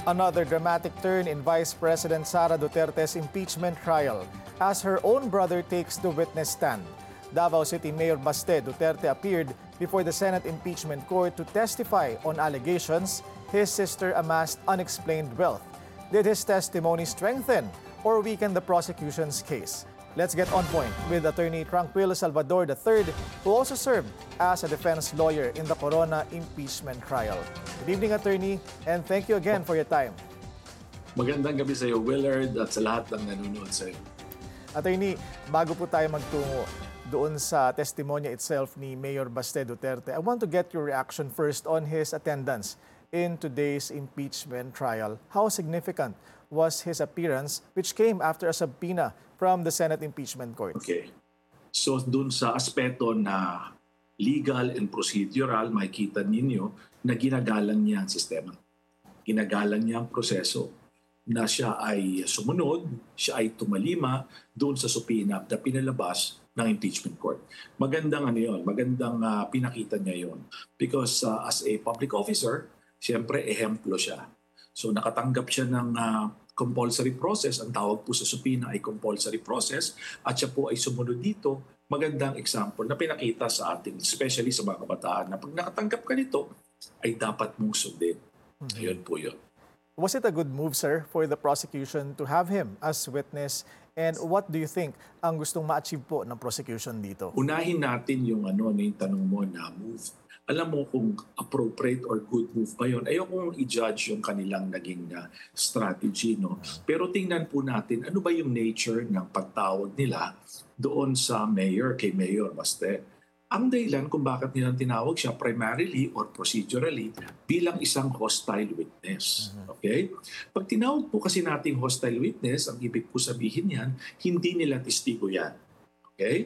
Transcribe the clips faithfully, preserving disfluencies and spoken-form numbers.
Another dramatic turn in Vice President Sara Duterte's impeachment trial as her own brother takes the witness stand. Davao City Mayor Baste Duterte appeared before the Senate Impeachment Court to testify on allegations his sister amassed unexplained wealth. Did his testimony strengthen or weaken the prosecution's case? Let's get on point with Attorney Tranquilo Salvador the third, who also served as a defense lawyer in the Corona impeachment trial. Good evening, Attorney, and thank you again for your time. Magandang gabi sa iyo, Willard, at sa lahat ng nanonood sa iyo. Attorney, bago po tayo magtungo doon sa testimonya itself ni Mayor Baste Duterte, I want to get your reaction first on his attendance in today's impeachment trial. How significant was his appearance, which came after a subpoena from the Senate Impeachment Court? Okay. So dun sa aspeto na legal and procedural, makikita ninyo na ginagalang niya ang sistema. Ginagalang niya ang proseso na siya ay sumunod, siya ay tumalima doon sa subpoena na pinalabas ng impeachment court. Magandang ano yun, magandang uh, pinakita niya yun. Because uh, as a public officer, siyempre ehemplo siya. So nakatanggap siya ng uh, compulsory process. Ang tawag po sa subpoena ay compulsory process. At siya po ay sumunod dito. Magandang example na pinakita sa ating, especially sa mga kabataan, na pag nakatanggap ka nito, ay dapat mong sundin. Mm-hmm. Ayun po yun. Was it a good move, sir, for the prosecution to have him as witness? And what do you think ang gustong ma-achieve po ng prosecution dito? Unahin natin yung ano, ano yung tanong mo na move. Alam mo kung appropriate or good move ba yun. Ayokong i-judge yung kanilang naging uh, strategy. No? Pero tingnan po natin, ano ba yung nature ng pagtawag nila doon sa mayor, kay Mayor Baste. Ang dahilan kung bakit nilang tinawag siya primarily or procedurally bilang isang hostile witness. Okay? Pag tinawag po kasi nating hostile witness, ang ibig po sabihin yan, hindi nila testigo yan. Okay?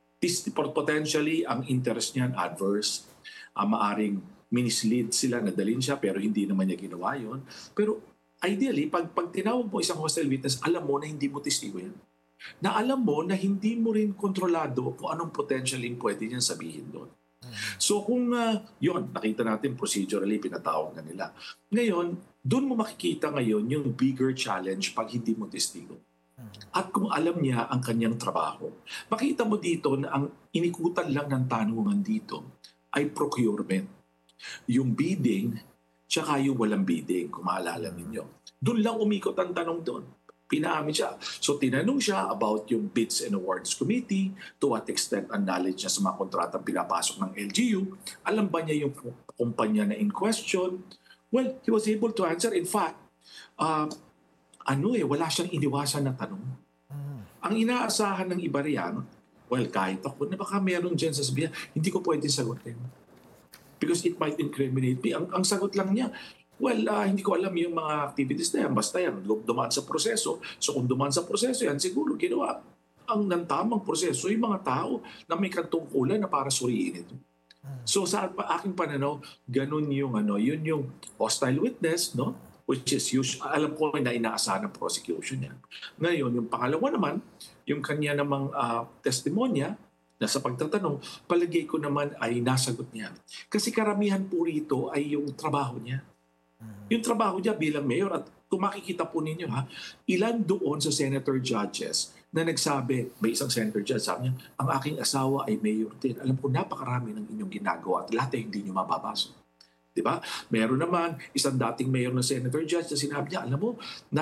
Potentially, ang interest niyan adverse. Uh, maaring minislead sila, nadalin siya, pero hindi naman niya ginawa yun. Pero ideally, pag, pag tinawag mo isang hostile witness, alam mo na hindi mo testigo yan. Na alam mo na hindi mo rin kontrolado kung anong potentially pwede niyan sabihin doon. So kung uh, yun, nakita natin procedurally, pinatawag na nila. Ngayon, doon mo makikita ngayon yung bigger challenge pag hindi mo testigo. At kung alam niya ang kanyang trabaho. Makita mo dito na ang inikutan lang ng tanungan dito ay procurement. Yung bidding, tsaka yung walang bidding, kung maalala ninyo. Doon lang umikot ang tanong doon. Pinaamin siya. So tinanong siya about yung Bids and Awards Committee, to what extent ang knowledge niya sa mga kontratang pinapasok ng L G U. Alam ba niya yung kumpanya na in question? Well, he was able to answer. In fact, uh, ano eh, wala siyang iniwasan na tanong. Ang inaasahan ng iba riyan, well, kahit ako, na baka meron dyan sa sabihan, hindi ko pwede sagutin. Because it might incriminate me. Ang, ang sagot lang niya, well, uh, hindi ko alam yung mga activities na yan. Basta yan, dumaan sa proseso. So kung dumaan sa proseso yan, siguro ginawa ang nantamang proseso yung mga tao na may katungkulan na para suriin ito. So sa aking pananaw, ganun yung ano, yun yung hostile witness, no? Which is usually, alam ko na inaasahan ng prosecution yan. Ngayon, yung pangalawa naman, yung kanya namang uh, testimonya na sa pagtatanong, palagay ko naman ay nasagot niya. Kasi karamihan po rito ay yung trabaho niya. Yung trabaho niya bilang mayor, at kung makikita po ninyo, ha, ilan doon sa senator judges na nagsabi, may isang senator judge, sabi niya, ang aking asawa ay mayor din. Alam ko, napakarami ng inyong ginagawa at lahat ay hindi niyo mababasa. Diba? Meron naman isang dating mayor na senator judge na sinabi niya, alam mo, na